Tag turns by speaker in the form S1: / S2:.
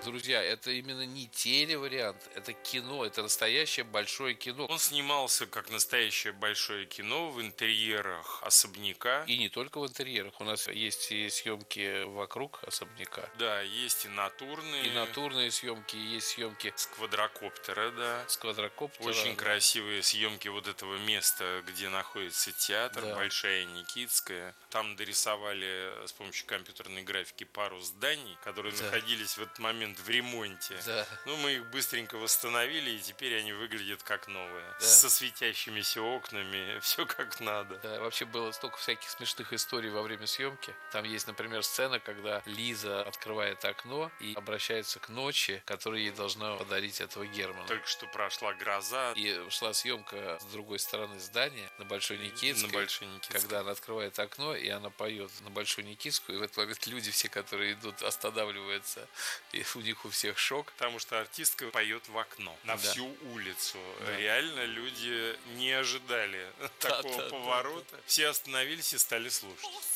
S1: Друзья, это именно не телевариант, это кино, это настоящее большое кино.
S2: Он снимался как настоящее большое кино в интерьерах особняка.
S1: И не только в интерьерах. У нас есть и съемки вокруг особняка.
S2: Да, есть и натурные.
S1: И натурные съемки, и есть съемки
S2: с квадрокоптера, да.
S1: с квадрокоптера.
S2: Очень
S1: да.
S2: красивые съемки вот этого места, где находится театр,
S1: Да.
S2: Большая Никитская. Там дорисовали с помощью компьютерной графики пару зданий, которые
S1: Да.
S2: находились в этот момент в ремонте.
S1: Да.
S2: Ну, мы их быстренько восстановили, и теперь они выглядят как новые.
S1: Да.
S2: Со светящимися окнами, все как надо.
S1: Да, вообще было столько всяких смешных историй во время съемки. Там есть, например, сцена, когда Лиза открывает окно и обращается к ночи, которая ей должна подарить этого Германа.
S2: Только что прошла гроза.
S1: И шла съемка с другой стороны здания, на Большой Никитской.
S2: На Большой Никитской.
S1: Когда она открывает окно, и она поет на Большую Никитскую, и в этот момент люди все, которые идут, останавливаются, и у них у всех шок.
S2: Потому что артистка поет в окно на всю улицу.
S1: Да.
S2: Реально люди не ожидали такого поворота. Все остановились и стали слушать.